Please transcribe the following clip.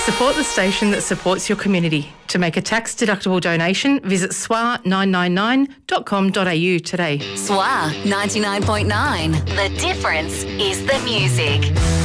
Support the station that supports your community. To make a tax-deductible donation, visit swa999.com.au today. SWA 99.9. The difference is the music.